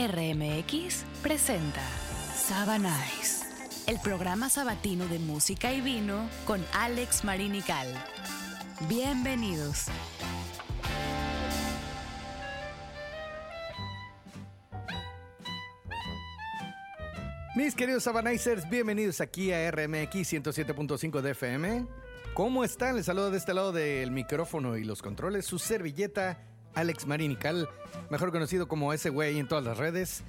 RMX presenta Saba Nice, el programa sabatino de música y vino con Alex Marinical. Bienvenidos. Mis queridos Sabanizers, bienvenidos aquí a RMX 107.5 de FM. ¿Cómo están? Les saludo de este lado del micrófono y los controles su servilleta Alex Marinical, mejor conocido como ese güey en todas las redes,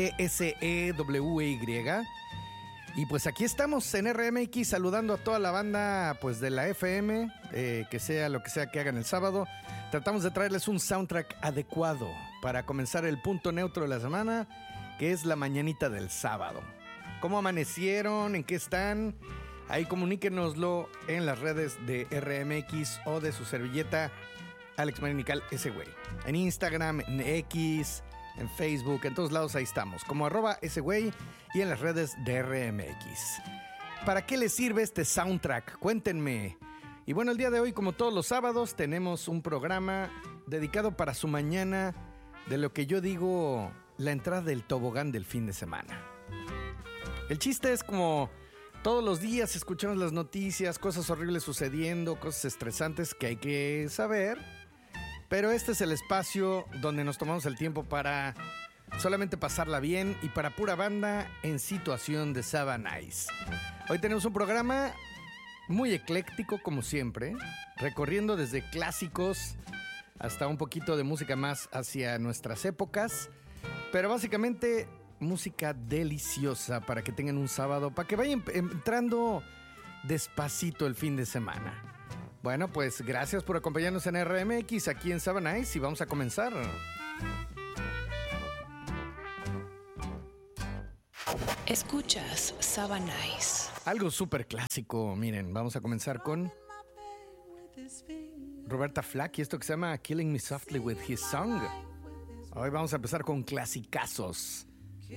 ESEWY. Y pues aquí estamos en RMX saludando a toda la banda pues de la FM, que sea lo que sea que hagan el sábado. Tratamos de traerles un soundtrack adecuado para comenzar el punto neutro de la semana, que es la mañanita del sábado. ¿Cómo amanecieron? ¿En qué están? Ahí comuníquenoslo en las redes de RMX o de su servilleta Alex Marinical, ese güey. En Instagram, en X, en Facebook, en todos lados ahí estamos, como @ese güey, y en las redes de RMX. ¿Para qué les sirve este soundtrack? Cuéntenme. Y bueno, el día de hoy, como todos los sábados, tenemos un programa dedicado para su mañana de lo que yo digo, la entrada del tobogán del fin de semana. El chiste es como todos los días escuchamos las noticias, cosas horribles sucediendo, cosas estresantes que hay que saber. Pero este es el espacio donde nos tomamos el tiempo para solamente pasarla bien y para pura banda en situación de Saba Nice. Hoy tenemos un programa muy ecléctico como siempre, recorriendo desde clásicos hasta un poquito de música más hacia nuestras épocas, pero básicamente música deliciosa para que tengan un sábado, para que vayan entrando despacito el fin de semana. Bueno, pues gracias por acompañarnos en RMX aquí en Saba Nice y vamos a comenzar. Escuchas Saba Nice. Algo súper clásico, miren, vamos a comenzar con Roberta Flack y esto que se llama Killing Me Softly with His Song. Hoy vamos a empezar con clasicazos.